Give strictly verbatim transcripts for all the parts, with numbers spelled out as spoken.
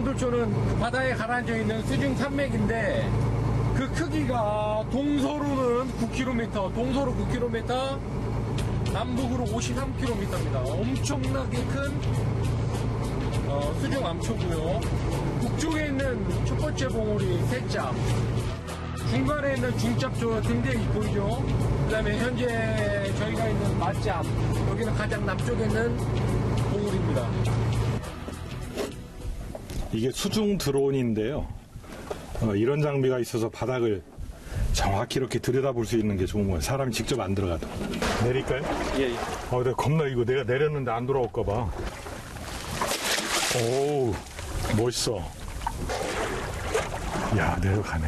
왕돌초는 바다에 가라앉아 있는 수중 산맥인데 그 크기가 동서로는 구 킬로미터, 동서로 구 킬로미터, 남북으로 오십삼 킬로미터입니다. 엄청나게 큰 어, 수중 암초고요. 북쪽에 있는 첫 번째 봉우리 셋잡, 중간에 있는 중잡초 등대이 보이죠? 그 다음에 현재 저희가 있는 맞잡, 여기는 가장 남쪽에 있는 봉우리입니다. 이게 수중 드론인데요. 어, 이런 장비가 있어서 바닥을 정확히 이렇게 들여다볼 수 있는 게 좋은 거예요. 사람이 직접 안 들어가도. 내릴까요? 예, 예. 어, 내가 겁나 이거 내가 내렸는데 안 돌아올까봐. 오우, 멋있어. 야, 내려가네.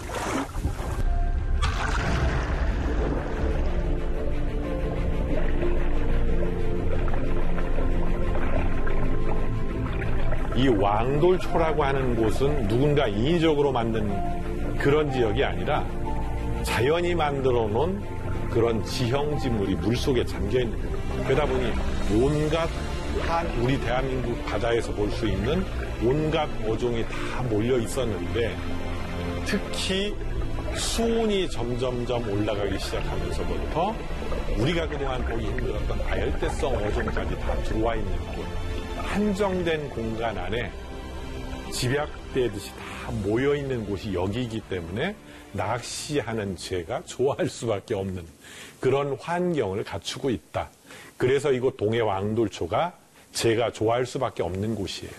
이 왕돌초라고 하는 곳은 누군가 인위적으로 만든 그런 지역이 아니라 자연이 만들어 놓은 그런 지형지물이 물속에 잠겨 있는 거예요. 그러다 보니 온갖 한 우리 대한민국 바다에서 볼 수 있는 온갖 어종이 다 몰려 있었는데 특히 수온이 점점점 올라가기 시작하면서부터 우리가 그동안 보기 힘들었던 아열대성 어종까지 다 들어와 있는 곳. 한정된 공간 안에 집약되듯이 다 모여있는 곳이 여기이기 때문에 낚시하는 죄가 좋아할 수밖에 없는 그런 환경을 갖추고 있다. 그래서 이곳 동해 왕돌초가 제가 좋아할 수밖에 없는 곳이에요.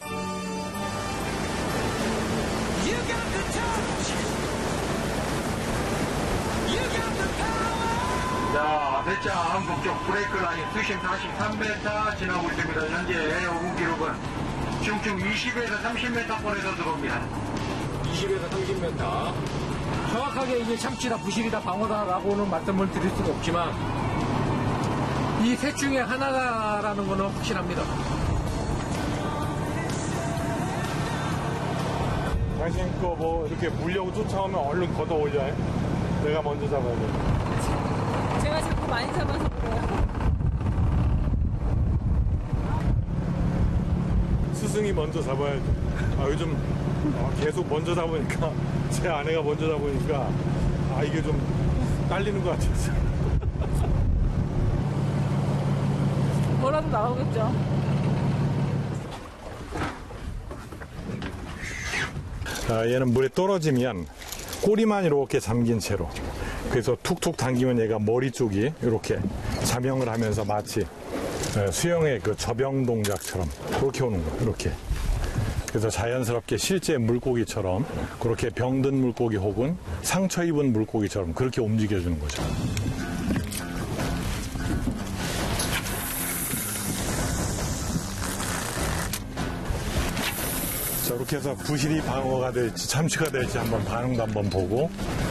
자, 배짱 북쪽 브레이크 라인 수심 사십삼 미터 지나고 있습니다. 현재 오분 기록은 중증 이십에서 삼십 미터권에서 들어옵니다. 이십에서 삼십 미터. 정확하게 이게 참치다, 부실이다, 방어다라고는 말씀을 드릴 수가 없지만 이 셋 중에 하나라는 거는 확실합니다. 당신 거 뭐 이렇게 물려고 쫓아오면 얼른 걷어 올려요. 내가 먼저 잡아야 돼. 제가 자꾸 많이 잡아서 그래요. 스승이 먼저 잡아야지. 아, 요즘 어, 계속 먼저 잡으니까 제 아내가 먼저 잡으니까 아 이게 좀 딸리는 것 같아서. 뭐라도 나오겠죠. 아, 얘는 물에 떨어지면 꼬리만 이렇게 잠긴 채로 그래서 툭툭 당기면 얘가 머리 쪽이 이렇게 자명을 하면서 마치 수영의 그 접영 동작처럼 그렇게 오는 거예요. 이렇게. 그래서 자연스럽게 실제 물고기처럼 그렇게 병든 물고기 혹은 상처 입은 물고기처럼 그렇게 움직여주는 거죠. 자, 이렇게 해서 부실이 방어가 될지 참치가 될지 한번 반응도 한번 보고